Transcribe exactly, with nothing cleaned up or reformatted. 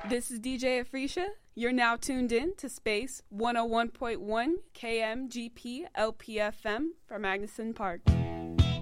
This is D J Afrisha. You're now tuned in to Space one oh one point one K M G P L P F M from Magnuson Park.